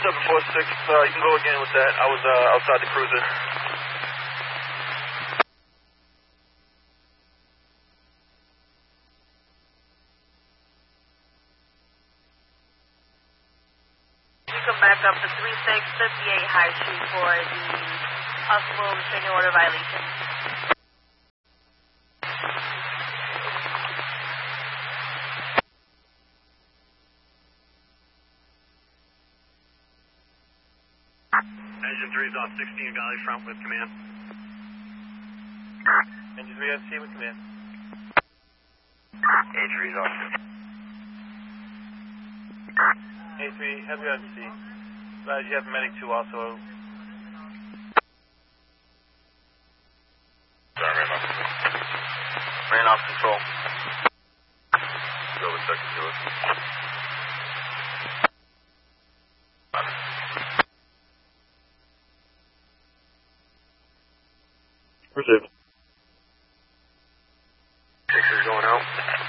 746, you can go again with that. I was outside the cruiser. You come back up to 3658 High Street for the possible restraining order violation. Engine 3 is off 16 Valley Front with command. Engine 3 FC with command. A3 is off. A3, heavy FC. You have medic 2 also. Sorry, ran off control. Go with second to it. Received. 6 is going out.